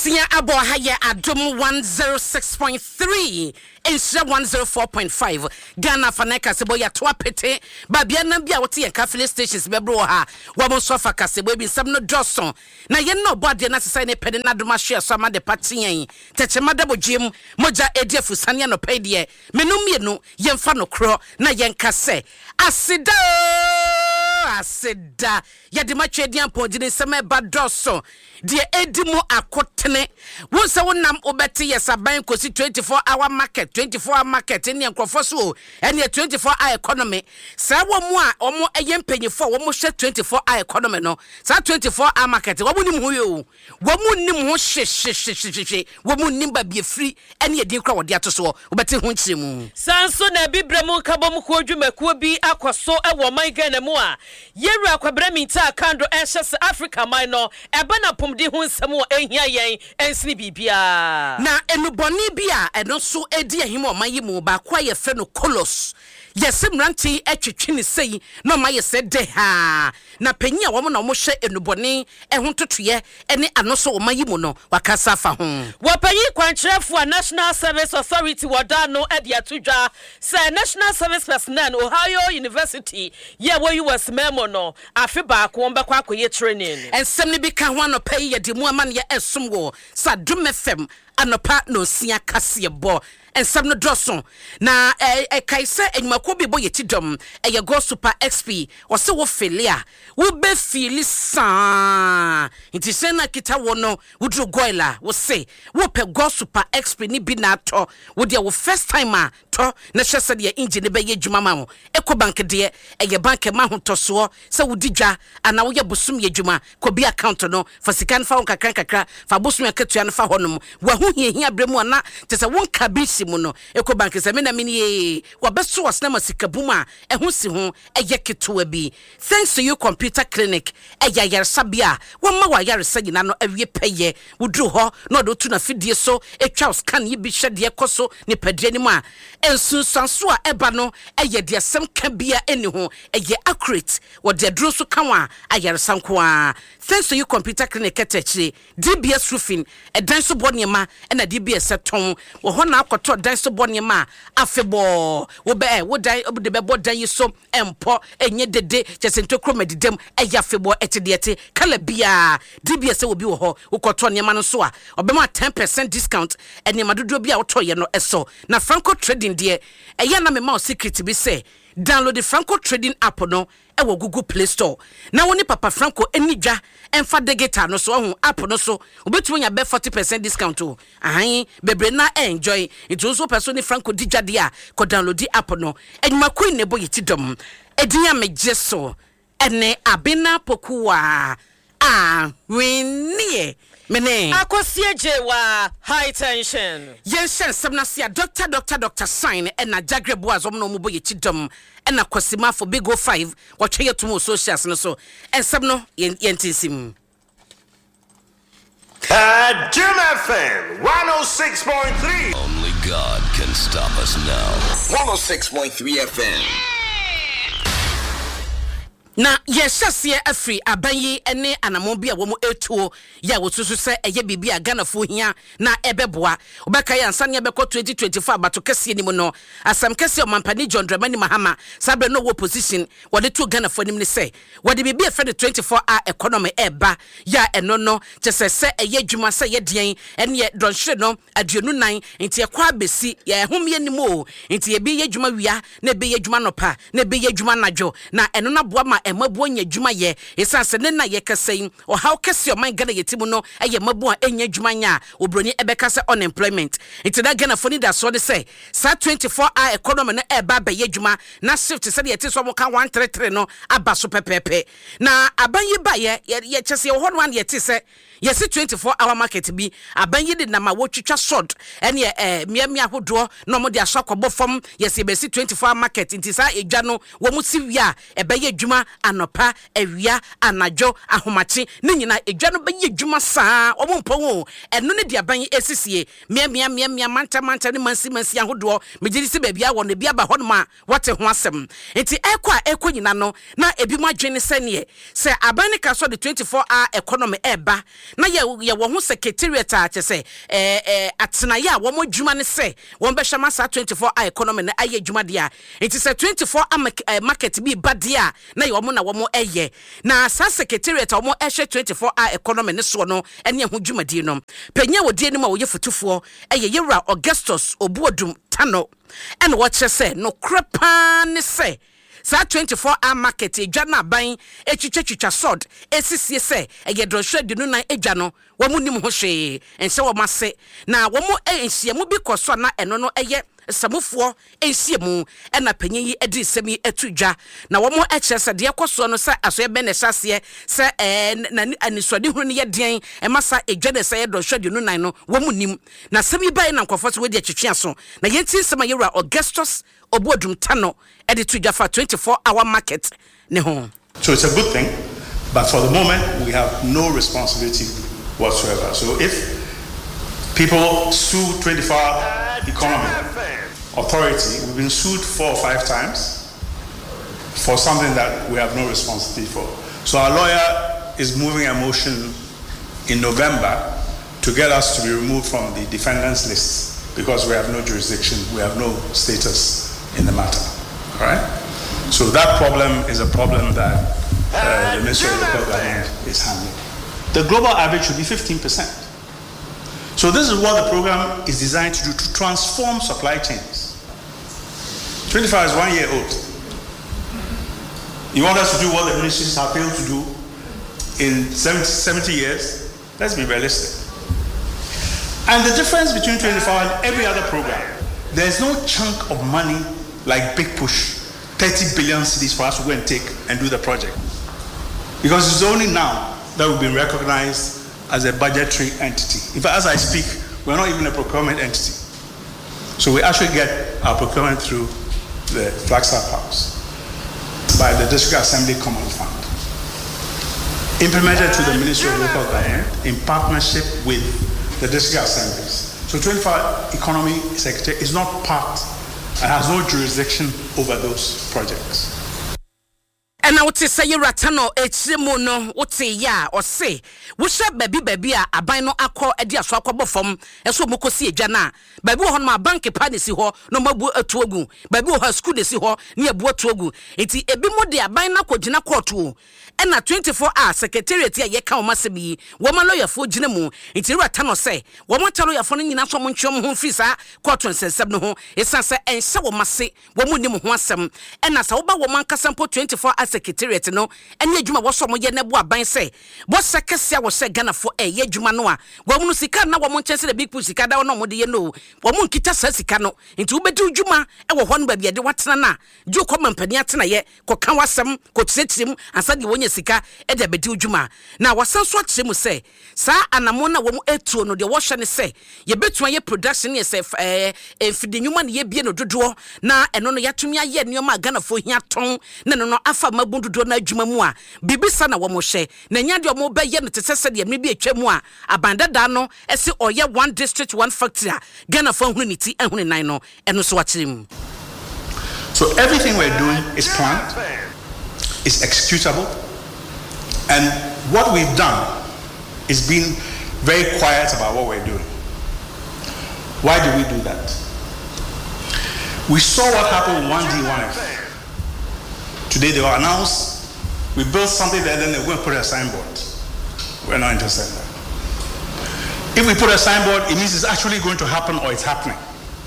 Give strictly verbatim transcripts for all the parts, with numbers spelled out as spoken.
Sia abo haye adom one oh six point three Insha one oh four point five Ghana faneka sebo ya toa pete babia na bia wote ye cafe stations bebro ha wa mo sofa kasebo bi sam no Johnson na ye no bode na sesa ne pede na doma hwe so ama de patien techema dabo gym moja ediefu sane no pede menum ye no ye mfa no kro na ye nka se asida asida ya de matwedi ampodine sema ba doso de edimu akotene wonse wonam obeti yesaban kosi twenty-four hour market twenty-four hour market ene nkrofo so ene twenty-four hour economy sa wo mu a omo eye mpanyefo wo mo hwe twenty-four hour economy no sa twenty-four hour market wo mu nim ho yo wo mu nim ho hye hye hye hye wo mu nim ba bie free ene edin kra wo de atoso obeti ho nchiremu sanso na bibremu kabom ko dwumakuo bi akoso e wo man Ghana mu a yeru akwabra minta kando Asia Africa man no eba na pomdi ho nsem wo ehia yen ensini bibia na enuboni bia eno so edi ahim o man yi mu ba kwa ye fe no kolos yesimranti etwetwe ne sei no ma ye se de ha na panyi a wo na wo hwe enuboni ehun totoye ene anoso wo man yi mu no wakasa fa ho wo panyi kwankyerefo a National Service Authority wadano edi atudwa say National Service Personnel Ohio University ye wo U S memo no afi ba ko mba kwa akoye training ensem ne bi ka ho anopa ye de mu ama ne esum wo sa dum F M anopa no sia kase bo ensem no droson na e kaise enwako bi bo yetidom e ye go super X P o se wo felia wo be fili sa inti se na kita wo no wo dru goila wo se wo pe go super X P ni bi na to wo de wo first time a to na hwese de engine be ye dwuma ma wo Eco Bank de e ye bank ma ho to so se wo digwa ana wo ye busum ye dwuma ko bi account no for sikan fa won kakran kakra fa busum akatua no fa honum wa ho hie hia bremu ana te se won ka bi muno Eco Bank se me na me ni wa beso wasna masikabuma ehun si ho eye ketewa bi thanks to you computer clinic eya yaresabia wo ma wa yaresa nyina no awie peye wudru ho no do tu na fidie so etwa scan yi bi hwede ekoso ni padre ni mu a ensunsanso a eba no eye de asem ka bia eni ho eye accurate wo de dro so kan wa ayaresa nko a thanks to you computer clinic etechire D B S roofing edan so boniema na D B S seton wo ho na akoto dan so boniema afebo wo be wo dan de be bo dan yi so empo enye dede chesento kromedidem eya afebo etedete kala bia D B S wo bi wo ho wo koto niema no so a obema ten percent discount eniema dodo bia wo toye no eso na Franco Trading de eya na me ma secret bi say download the Franco Trading app no e wo Google Play Store na woni papa Franco enidwa emfa degeta no so ho app no so obetumi nya be forty percent discount o ahan bebre na enjoy it also person Franco digwa de a ko download the app no enuma queen ne boy tidom edinya mejeso ene abena pokuwa ah winnie mene akosie jewa high tension yes semna sia doctor doctor doctor sign ena jagrebo azom no mubo yechidom ena kwasima for big o five watwe yetumo socials no so ensem no yentinsim Jim F M one oh six point three. Only God can stop us now. one oh six point three F M. na yeshasie afri abanyi ene anamobi a wo mu etuo ya wosusu se eye bibia Ghana fo hia na ebeboa obeka ya ansane ebeko twenty twenty-four abato kese ni mu no asam kese o mampani John Dramani Mahama sabre no wo position wode to Ghana fo nim ne se wode bibia fe de twenty-four hour economy eba ya eno no chese se eye dwuma se ye den ene ye donhwe no aduonu nan enti e kwa besi ya ehomye ni mo enti ye bi ye dwuma wia na be ye dwuma nopa na be ye dwuma najo na eno na boa ma emabu nya dwuma ye esanse ne na ye kasein o how kase o man Ghana yetimu no eye mabu a enya dwuma nya obroni ebeka se unemployment enti da Ghana foni da so de say sa twenty-four hour economy na eba ba ye dwuma na shift se de yeti so mo ka one thirty-three no aba so pepepe na abanyi ba ye ye chese ho no an yeti se yesi twenty-four hour market bi abanyi de na ma wotwitwa short ene eh miamia hodo no mo de asakobɔ fam yesi be si twenty-four hour market enti sa edwa no wo mu si wi a ebe ye dwuma anopa ewia anajo ahomachi ne nyina edwa no beye dwuma saa omo mpon eno ne diaban esisie mia mia mia mia manta manta ne mansi mansi ahodo megiri se bia wo ne bia ba ho ma wote ho asem enti ekwa ekwa nyina no na ebi mu adwene sene se aban ne ka so the twenty-four hour economy eba na ye ye wo ho secretariat a chese eh eh atena ya wo mo dwuma ne se wo be hwama sa twenty-four hour economy na aye dwuma dia enti se twenty-four hour market bi badia na ye wo mo na wo mo eye na sa secretariat wo mo ehwe twenty-four hour economy ne so no ene ho dwuma di no penya wo die ne ma wo ye futufo eye yewra Augustus Obuodum Tano ene wo kye se no krepa ne se sa twenty-four hour market edwa na ban etwitwetwa sword esisie se eye drohwe dinu nan edwa no wo mu nim ho hwe ense wo mase na wo mu enhia mu bi koso na eno no eye samufo enhie mu ena panyin yi edi semi etudwa na wo mu eche se de koso no se aso ye bene hyase se eh na anisode hu ne ye den e masa edwa ne se ye drohwe dinu nan no wo mu nim na semi bai na nkofo se we de twetwe so na yenti sema yewra Augustus Obuodum Tano edit for twenty-four hour market ne ho. So it's a good thing, but for the moment we have no responsibility whatsoever. So if people sue twenty-four hour economy authority, we've been sued four or five times for something that we have no responsibility for. So our lawyer is moving a motion in November to get us to be removed from the defendants list because we have no jurisdiction, we have no status in the matter. All right? So that problem is a problem that uh, the Ministry of Local Government is handling. The global average should be fifteen percent. So this is what the program is designed to do, to transform supply chains. twenty-five is one year old. You want us to do what the ministries have failed to do in seventy years? Let's be realistic. And the difference between twenty-four and every other program, there's no chunk of money like Big Push, thirty billion cedis for us to go and take and do the project. Because it's only now that we've been recognized as a budgetary entity. In fact, as I speak, we're not even a procurement entity. So we actually get our procurement through the Flagstaff House by the District Assembly Common Fund, implemented to the Ministry of Local Government in partnership with the district assemblies. So twenty-four Economy Secretary is not part and has no jurisdiction over those projects. And I would say you ratano echimono wote ya or say we shall baby baby a abino akọ edi aso akọbọ fom eso mokosi edwa na baby ho ma bank pa si ho no mabu atuogu baby ho school de si ho ne abu atuogu enti ebi mo de abino akọgina court o ena twenty-four hour secretariat ya yeka o masebi wo ma lawyer fo gina mu enti ratano say wo mo taro ya fo no nyina so mo ntwom ho frisa court nsensem no ho esa se ense wo mase wo mo nim ho asem ena sa wo ba wo man kasampo twenty-four hour secretariat no ene adwuma wo so mo ye nebu aban say bo sekesia wo se Ghana for e ye adwuma no a wo mu sika na wo mo nkyese the Big Push sika da no mo de ye no wo mo nkita sa sika no nti wo bedi adwuma e wo ho no ba bia de watena na ju ko mampani atena ye ko kan wasem ko tiretirem ansa de wonya sika e de bedi adwuma na wasan so akyere mu say sa anamo na wo mo etuo no de wo hwe ne say ye betua ye production ye say eh enfidinwuma ne ye bie no dodo na eno no yatumi aye nneoma Ghana for hia ton na no no afa mabundodo na adwuma mu a bibisa na wo mo hwe na nya de wo be ye no tese de me bi atwa mu a abanda da no ese oye one district one factory Ghana for huniti ehunu nan no eno so akyere mu. So everything we're doing is planned, is executable, and what we've done is being very quiet about what we're doing. Why do we do that? We saw what happened with one D one F. Today they will announce we built something there, then they're going to put a signboard. We're not interested in that. If we put a signboard, it means it's actually going to happen or it's happening.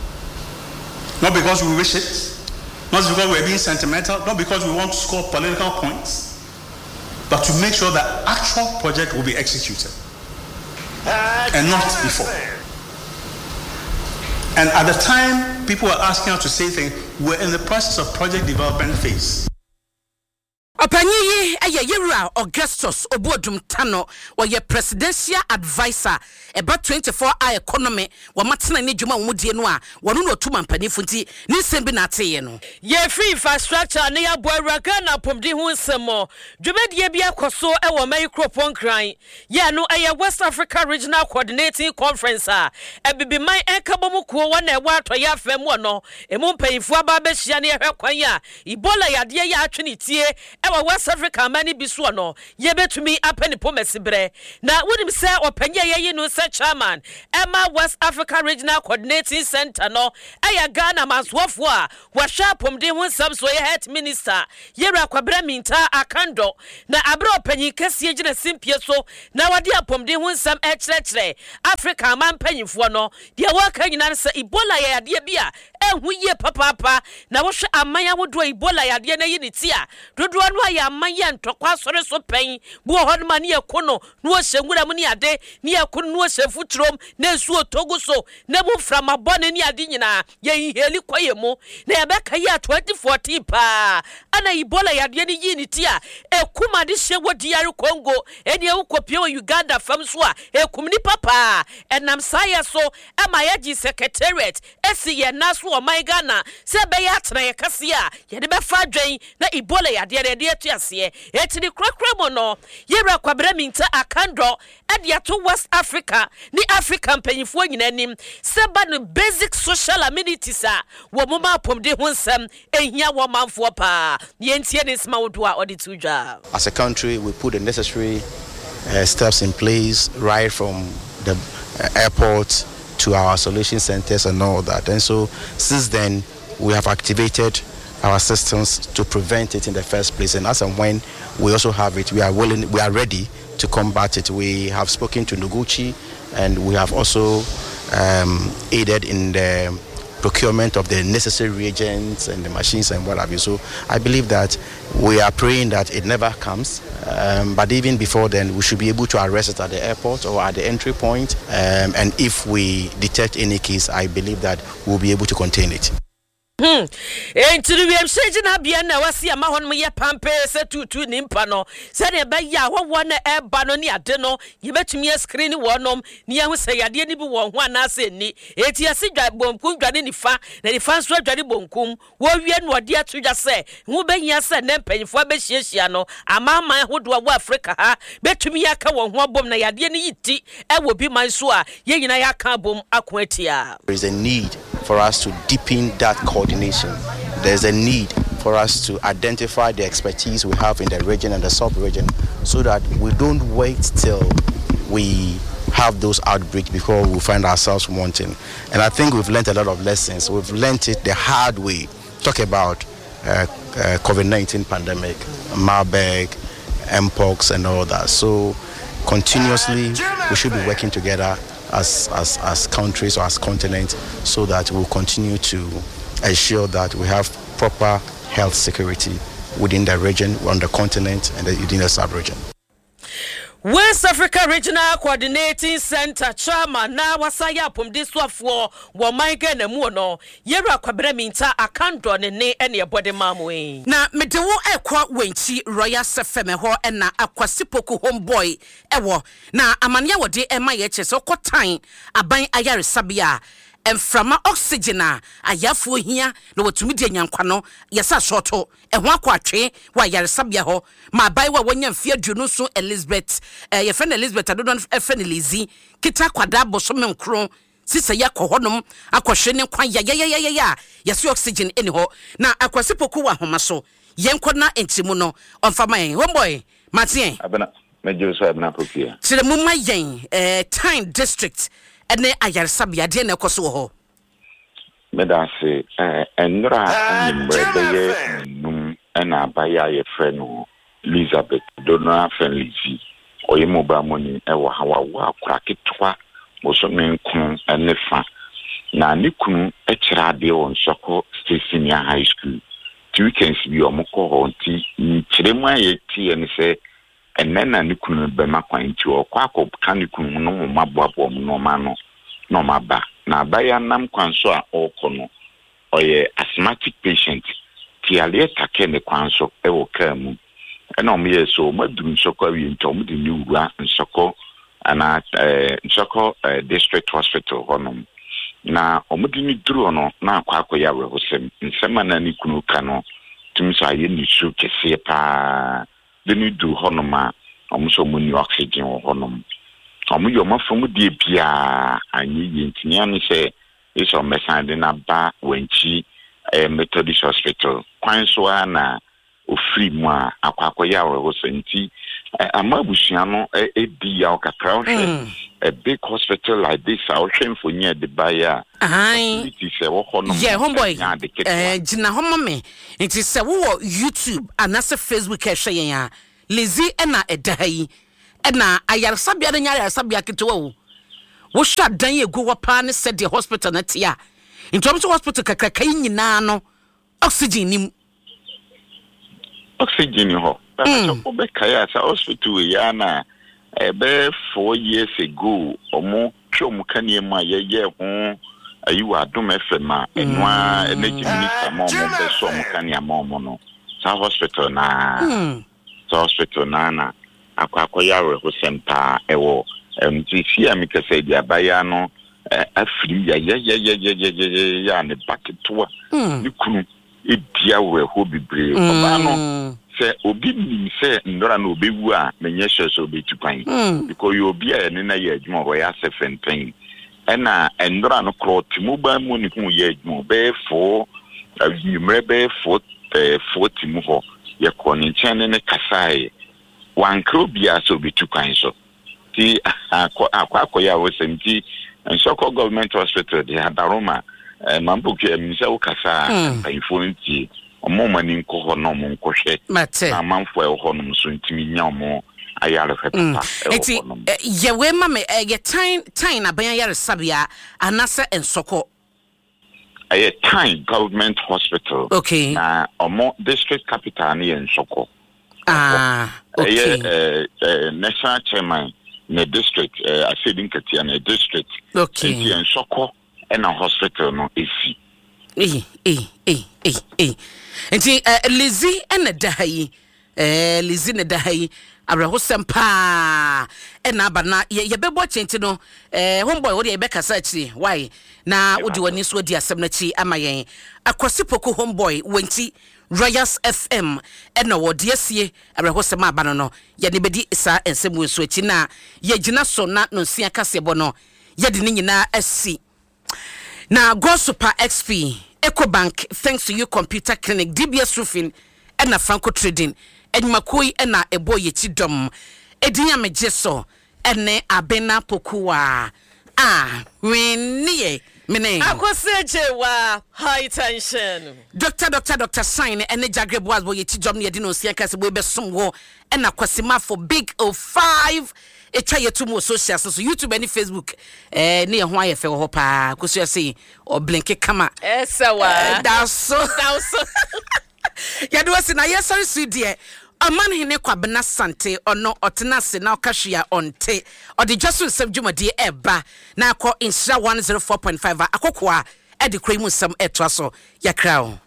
Not because we wish it, not because we're being sentimental, not because we want to score political points, but to make sure that actual project will be executed and not before. And at the time people were asking us to say things, we're in the process of project development phase. Opanyi eye Yewura Augustus Obodum Tano was presidential advisor about twenty-four hour economy wa matena ni dwuma wo die no a wono no tuma mpanifo nti ni sembi na ate no ye free infrastructure ne ya boa Ghana pomdi hu nsemo dwumadie bi akoso e wo microphone kran ye no eye West Africa Regional Coordinating Conference a ebibi man enkabomuko wa na ewa atoya afem wo no emu mpanyifo aba ba hia ne ehwe kwan ya Ebola yade ya atwe tie ewa West Africa mani biso no ye betumi apanipo mesibre na wonim se opanya ye no se chairman Emma West Africa Regional Coordinating Center no eya Ghana maswofo a wahwa pomde hu sabso ye health minister Yewura Kwabena Minta Akando na abra opanyi kase gina simpie so na wade apomde hu sam ekyerɛkyerɛ Africa man panyifo no de waka nyina se Ebola ya yade bia ehu ye papapa na wo hwe amanya wodo Ebola yade na yi ne ti a dodo no ya amanya ntokwa sore so pen bu ho no ma ne yakono no wo hyengura mu ne ade ne yakono no wo hyefutrom na esu otogo so na mu frama bone ne ade nyina ye heli kwaye mu na yabeka ya twenty fourteen pa ana Ebola yade ne yi ne ti a ekuma de hye wodi yare Congo ene e ukopie wa Uganda fam so a ekum ni papa enam saya so ama yaji secretariat esi ye naso o my Ghana se be ya tena ye kase a ye de be fa dwen na Ebola yade de de atuase eti ni krakra mo no Yewura Kwabena Minta Akando ade ato West Africa ni African panyifo nyina nim se ba no basic social amenities a wo moma pomde ho nsem ehia wo manfo pa ye ntie ne sma wodo a ode tudwa. As a country, we put the necessary uh, steps in place right from the uh, airport to our isolation centers and all that. And so since then, we have activated our systems to prevent it in the first place. And as and when we also have it, we are willing, we are ready to combat it. We have spoken to Noguchi, and we have also um, aided in the procurement of the necessary reagents and the machines and what have you. So I believe that we are praying that it never comes. Um, but even before then, we should be able to arrest it at the airport or at the entry point. Um, and if we detect any case, I believe that we'll be able to contain it. Hmm. Enti we am shege na bia na wasi ama hon ye pampe se tutu nimpa no se ne be ya wo wo na e ba no ni ade no ye betumi screen wonom ni ya hu se yade ni bi wo ho ana se ni eti ase dwa bonkum dwane ni fa na ni fa so dwane bonkum wo wie no ode atodwa se hu be hia se ne mpanyfo be hiehyia no ama ama hodo wa Africa ha betumi ya ka wo ho abom na yade ni yiti e wo bi man so a ye nyina ya ka abom akwatia. There is a need for us to deepen that coordination. There's a need for us to identify the expertise we have in the region and the sub-region so that we don't wait till we have those outbreaks before we find ourselves wanting. And I think we've learned a lot of lessons. We've learned it the hard way. Talk about uh, uh, COVID nineteen pandemic, Marburg, Mpox and all that. So continuously we should be working together as as as countries or as continents so that we'll continue to ensure that we have proper health security within the region, on the continent and within the sub-region. West Africa Regional Coordinating Center Chairman na wasaya pomde soafo wo manga na mu no Yewura Kwabena Minta Akando ne ne ene ebode mamwe na medewo ekwa wenchi Royal Sefeme ho na akwasipoku homeboy ewo na amane wode ema ye chese kotan aban ayaresabia emframa oxygen a ayafo hia na watumi de nyankwa no yesa shoto eho akwatwe wa yaresabia ho ma bai wa wonya mfia duno so Elizabeth eh ye friend Elizabeth adodon friend Lizi kita kwada bosome nkro sisa yakọ honom akwhwe ne kwan ya ya ya ya ya yesi oxygen eni ho na akwasipoku wa homa so yenkọ na entimu no onfama yen homeboy Martin abena mejo so abena pokia tire mu mayen eh Time District ene ayaresabia de na ekoso ho medase eh enra nimbrebe num ena abaya ye freno Elizabeth Donna Fenlizi oyimoba moni ewa hawa wa akraketwa bosome nkun enefa na nikunu ekira de on soko senior high school two weekends bi omko ho nti nkiremu ayeti ene se enena nikunu be makwan nti okwa akọ nikunu no maboabo no ma no no maba na abaya nam kwanso a okono oye asthmatic patient ti ale take ne kwanso e wo kamu ɛna ɔmo yɛ so ɔmo aduru nsɔkɔ awie nti ɔmo de ne wura nsɔkɔ ana ɛɛ nsɔkɔ ɛɛ district hospital hɔnom na ɔmo de ne duro no na akɔ akɔ yɛ awerɛhosɛm nsɛm a na ne kunu ka no tumi so ayɛ ne su kɛseɛ paa de ne duro hɔnom a ɔmo so ɔmo ni oxygen wɔ hɔnom ɔmo yɛ ɔmo afɔ mo die biaa anyɛ yɛ ntinia ne sɛ ɛsɛ ɔmo ɛsan de n'aba wɔnkyi ɛɛ Methodist hospital kwan so a na ofiri mu a akɔ akɔ yɛ awerɛhosɛm nti ama abusua no edi ya kakra ohwe a big hospital like this a ohwe mfonye de baya ai se wo ho no yeah homeboy eh gina homo me nti se wo YouTube anase Facebook e hwe yen a Lizzy na edahi na ayarsabia na ayarsabia ketewa wo wo hwa dan egu wo pa ne se de hospital na tia ntom so hospital kakaka nyina no oxygen nim oxygen ho Mm. Obekaya sa hospital ya na ebe four years ago omo twom kaniema ye ye ho ayiwa Adom F M a enwa energy minister mo mo be so mo kaniema mo no sa hospital na mm. sa hospital na na akwa akoya re ho sempa ewo emti fi amika se dia baya no afri ya ye ye ye ye ye ya ne baketo ni kunu edia we ho bibre oba no se obi ni se ndora na obewu a menye hwe so obetupan because you obi a ne na ye adwuma ho ya se fentan ena ndora no krot mobile money hu ye adwuma be for yimre be for forty mu ho ye koni chene ne kasai wan krobia so obetupan so ti akwa akwa ya wo semti nsoko government hospital de Adaroma mambo ke misa wo kasa influence omo mani nko ho no mo nkohwe na manfo e ho no so ntimi nya omo ayare hepata eti ye we ma me ye time time na ban yare sabia anase ensoko a time government hospital okay na omo district capital na ensoko ah okay eh eh national chairman na district eh asedin katia na district okay ensoko e na hospital no esi eh eh eh eh eh enti Lizzy ena dahi eh Lizzy ne dahi abrahosem pa ena abana ye bebo chenti no eh homeboy wo de ye bekasa achi why na wodi wani so di asem na chi amayen akwasipoko homeboy wenti Royals F M ena wo de asie abrahosem abana no ye ne bedi sa ensem wo so achi na ye gina so na no sia kasebo no ye de ni nyina asi na Go Super X P EcoBank, thanks to you Computer Clinic, D B S Roofing, and a Franco Trading, and Makui and a boy chidom, Edinya Mejeso, and ne Abena Pokua. Ah, when near Mene. Akwasejewa high tension. Doctor, doctor, doctor, sign and the Jagreb was boy chidom near Dino Siakas, Webe Sumwo, and a Quasima for Big O five. E try you two more social so YouTube and Facebook eh near why fe ho pa cuz you say or blink kama esawa that's so that's so ya do say na yes sorry sweet dear aman hene kwabena sante ono otena se na okahwea onte odi just sem dwumade eba na akọ insha one oh four point five akọkọ a e de kremu sam eto so ya krawo.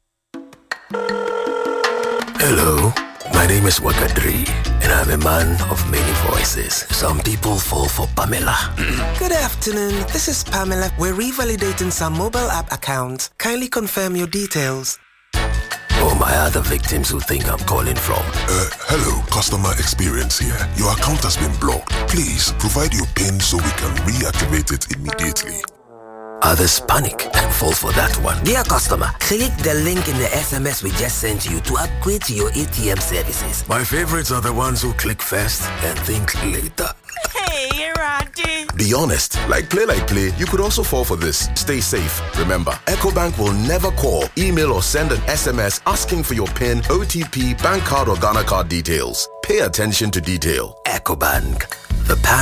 Hello, my name is Wakadri, and I'm a man of many voices. Some people fall for Pamela. Good afternoon. This is Pamela. We're revalidating some mobile app accounts. Kindly confirm your details. Oh, my other victims who think I'm calling from. Uh, hello, customer experience here. Your account has been blocked. Please provide your PIN so we can reactivate it immediately. Others panic and fall for that one. Dear customer, click the link in the S M S we just sent you to upgrade to your A T M services. My favorites are the ones who click first and think later. Hey, Roddy. Be honest. Like Play Like Play, you could also fall for this. Stay safe. Remember, EcoBank will never call, email, or send an S M S asking for your PIN, O T P, bank card, or Ghana card details. Pay attention to detail. EcoBank. The